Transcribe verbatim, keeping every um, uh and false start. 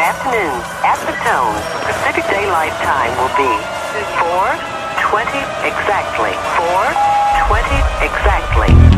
afternoon, at the tone, Pacific Daylight Time will be four twenty exactly. four twenty exactly.